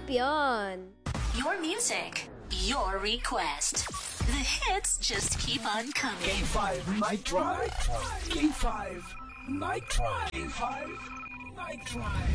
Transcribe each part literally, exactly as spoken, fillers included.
Kampiyon! Your music, your request. The hits just keep on coming. K five Night Drive. K five Night Drive. K five Night Drive.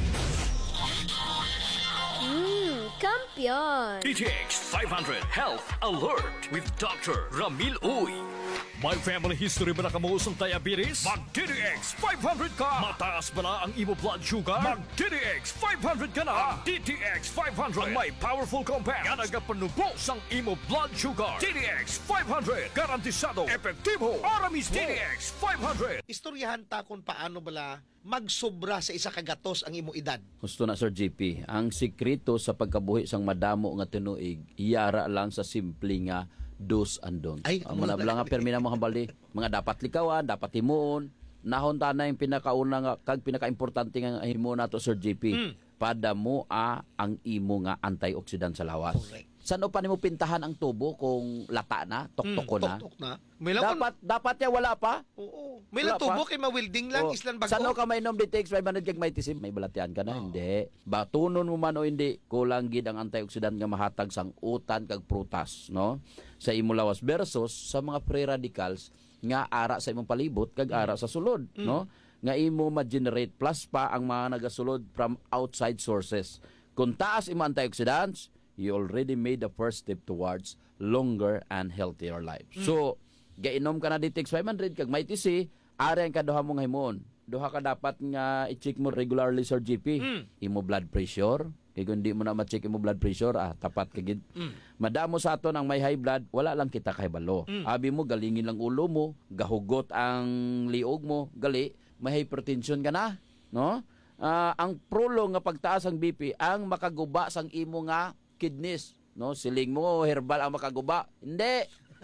Mmm, Kampiyon! D T X five hundred Health Alert with Doctor Ramil Uy. May family history ba na kamuos ng diabetes? Mag-D T X five hundred ka! Mataas ba na ang imo blood sugar? Mag-D T X five hundred ka na! Ang D T X five hundred ang may powerful compound nga nagapanubos ang imo blood sugar. D T X five hundred, garantisado, epektibo, aramis D T X five hundred. Istoryahan ta kung paano bala magsobra sa isa kagatos ang imo edad. Gusto na Sir G P, ang sikreto sa pagkabuhi sang madamo nga tinuig, iyara lang sa simple nga dos and don'ts. Ay, ang mga nga permi na mga bali, mga dapat likawan, dapat himuon, nahon ta na yung pinakauna nga kag pinakaimportante nga himuon nato Sir G P. Mm. Padamo a ang imo nga antioxidant sa lawas. Correct. Saan pa nimo pintahan ang tubo kung lata na, tuktok mm, na? Tuktok na. May lang dapat kun... dapat ya wala pa. Oo. May lang tubo kay mawilding lang, oh. Islan bago. Saan ka may nom D T X five hundred kag may tisim, may balatian ka na, oh. Hindi. Batunon mo man o hindi, kulang gid ang antioxidant nga mahatag sang utan kag prutas, no? Sa imo lawas versus sa mga free radicals nga ara sa imong palibot kag ara sa sulod, mm. no? Nga imo ma-generate plus pa ang mga nagasulod from outside sources. Kung taas imo antioxidants, you already made the first step towards longer and healthier life. Mm. So, gainom ka na D T X five hundred kag may T C, ari ang kaduha mong himon. Duha ka dapat nga i-check mo regularly Sir G P. Mm. Imo blood pressure. Kaya kung di mo na ma-check imo blood pressure, ah, tapat kagid. Mm. Madamo sa aton ang may high blood, wala lang kita kahibalo. Mm. Abi mo, galingin lang ulo mo, gahugot ang liog mo, gali, may hypertension ka na, no? Uh, ang prolong nga pagtaas ang B P, ang makaguba sang imo nga kidneys, no? Siling mo herbal ang makaguba. Hindi.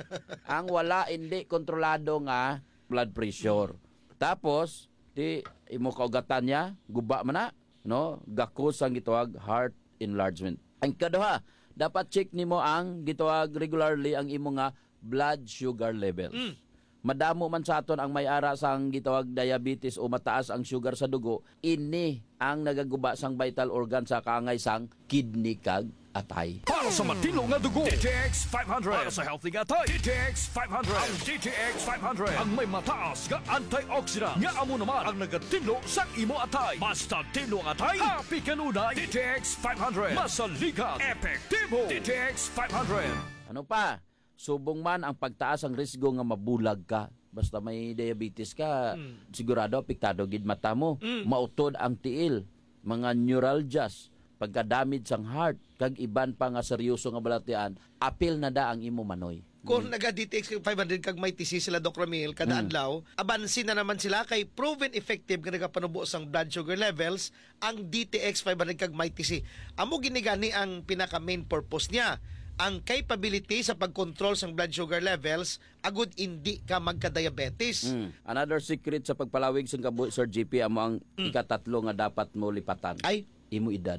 Ang wala hindi kontrolado nga blood pressure. Tapos di imo kaugatan niya, guba man na, no? Gakos ang gitawag heart enlargement. Ang kaduha, dapat check nimo ang gitawag regularly ang imo nga blood sugar levels. Mm. Madamo man sa aton ang may ara sang gitawag diabetes o mataas ang sugar sa dugo, ini ang nagaguba sang vital organ sa kaangay sang kidney kag atay. Para sa matino nga dugo, D T X five hundred. Para sa healthy nga atay, D T X five hundred. Ang D T X five hundred ang may mataas nga antioxidant nga amo naman ang nagatinlo sa imo atay. Basta tinlo ang atay, happy kanunay. D T X five hundred. Masaligan, epektibo. D T X five hundred. Ano pa? Subong man ang pagtaas ang risgo nga mabulag ka. Basta may diabetes ka, mm. sigurado apektado gid mata mo. Mm. Mautod ang tiil, mga neuralgias, pagka-damage sang heart, kag iban pa nga seryoso nga balatian, apil na da ang imo manoy. Kung mm. naga-D T X five hundred kag may T C sila Doc Ramil kada mm. adlaw, abansin na naman sila kay proven effective nga nagapanubo sang blood sugar levels ang D T X five hundred kag may T C. Amo ginigani ang pinaka main purpose niya. Ang capability sa pag-control sa blood sugar levels, agud hindi ka magka-diabetes. Mm. Another secret sa pagpalawig sa kabuhi, Sir G P, amo ang mm. ikatatlo nga dapat mo lipatan. Ay? Imo edad.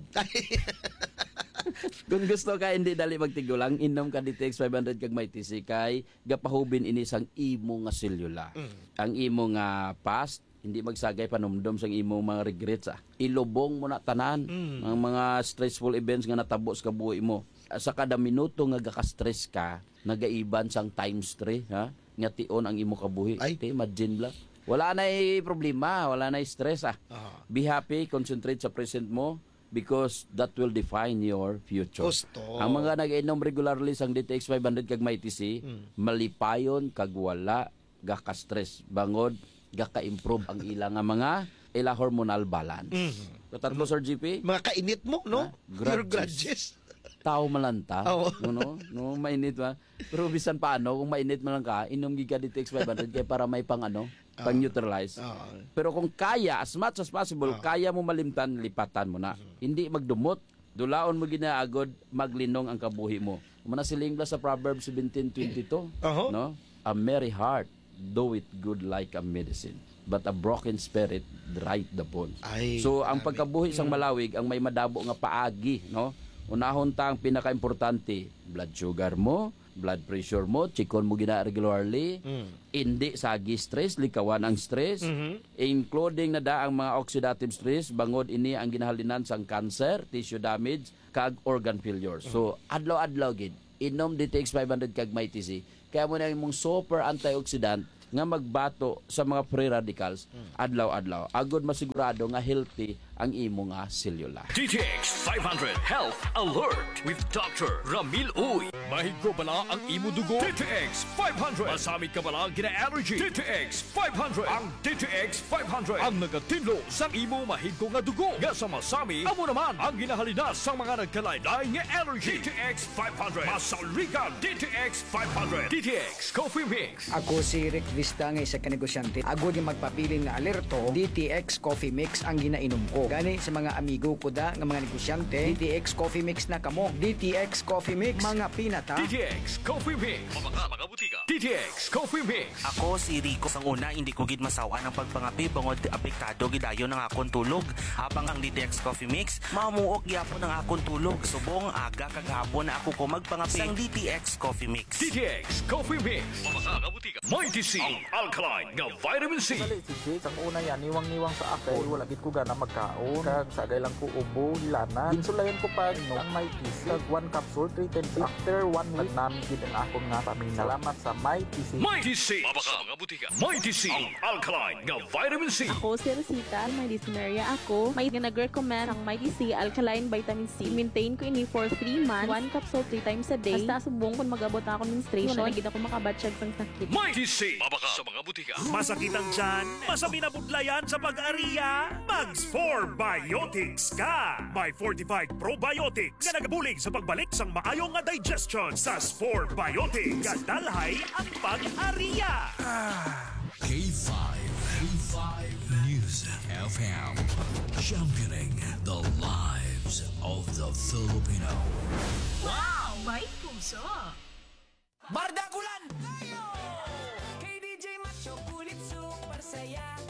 Kung gusto ka hindi dali magtigulang, inom ka D T X five hundred kag may T C kay gapahubin ini sang imo nga selula. Mm. Ang imo nga past, hindi magsagay panumdum sang imo mga regrets. Ah. Ilubong mo na tanan mm. ang mga stressful events nga natabo sa kabuhi mo. Sa kada minuto nga gaka-stress ka, nagaiban sang times three, ha? Nga tion ang imo kabuhi. Ay, te, imagine bla. Wala na problema, wala na stress ah. Uh-huh. Be happy, concentrate sa present mo because that will define your future. Gusto. Ang mga nag-inom regularly sang D T X five hundred kag may T C, mm. malipayon kag wala gaka-stress. Bangod gaka-improve ang ilang nga mga ila hormonal balance. Mm-hmm. So, tatlo, Sir G P? Mga kainit mo, no? Ha? Grudges. Your grudges. Tao malanta, oh. no, no, mainit ba? Pero bisan paano kung mainit man lang ka, inom giga D T X five hundred kaya para may pang ano, oh. pang neutralize. Oh. Pero kung kaya as much as possible, oh. kaya mo malimtan, lipatan mo na. Mm-hmm. Hindi magdumot, dulaon mo ginaagod, maglinong ang kabuhi mo. Muna siling sa Proverbs seventeen twenty-two, uh-huh. no? A merry heart do it good like a medicine, but a broken spirit dry the bone. Ay, so ang pagkabuhi sang malawig ang may madabo nga paagi, no? Unahon ta ang pinaka-importante, blood sugar mo, blood pressure mo, chikon mo gina regularly, hindi sagi stress, likawan ang stress, including na da ang mga oxidative stress, bangod ini ang ginahalinan sang cancer, tissue damage, kag organ failure. So, adlaw-adlaw gid, inom D T X five hundred kag may T C, kaya mo na imong super antioxidant nga magbato sa mga free radicals adlaw-adlaw. Agod masigurado nga healthy ang imo nga selula. D T X five hundred Health Alert with Doctor Ramil Uy. Mahigko bala ang imo dugo? D T X five hundred. Masamit ka bala gina-allergy? D T X five hundred. Ang D T X five hundred ang nagatinlo sa imo mahigko nga dugo. Nga sa masami, amo naman ang ginahalina sa mga nagkalaylay nga allergy. D T X five hundred. Masalrikan D T X five hundred. D T X Coffee Mix. Ako si Rick Vista nga isa ka negosyante. Agod yung magpapilin nga alerto, D T X Coffee Mix ang ginainom ko. Gani sa mga amigo ko da nga mga negosyante, D T X Coffee Mix na kamo. D T X Coffee Mix, mga pinata. D T X Coffee Mix. Mga mga butika. D T X Coffee Mix. Ako si Rico. Sang una, hindi ko gid masawa ng pagpangapi bangod apektado gidayon ng akong tulog. Habang ang D T X Coffee Mix, mamuok gyapon ng akong tulog. Subong aga kagahapon na ako ko magpangapi sang D T X Coffee Mix. D T X Coffee Mix. Mga mga butika. Mighty C. Ang alkaline nga vitamin C. Dali si Jake, ang una yan, niwang-niwang sa akin. Wala gid ko gana magkaon. Kag sagay lang ko ubo, hilana. Insulayan ko pa no, ang may T C. Kag one capsule, three ten after one week. Namin gid ang akong nga pamilya. Salamat sa may T C. Mighty C. Mga mga butika. Mighty C. Ang alkaline nga vitamin C. Ako si Rosita, may dysmenorrhea ako. May nag-recommend ang Mighty C Alkaline Vitamin C. Maintain ko ini for three months. One capsule three times a day. Basta subong kung mag-abot ako menstruation. Wala gid ako makabatsyag sang sakit. Mighty C. Mabaka sa mga butika. Masakit ang tiyan, masami na budlayan sa pag-ariya, Mags four Biotics ka! May fortified probiotics nga nagabulig sa pagbalik sang maayong nga digestion sa four Biotics. Kadalhay ang pag-ariya! K five. K five News F M. Championing the lives of the Filipino. Wow! May puso! Bardagulan! Kay D J Macho, kulit super saya.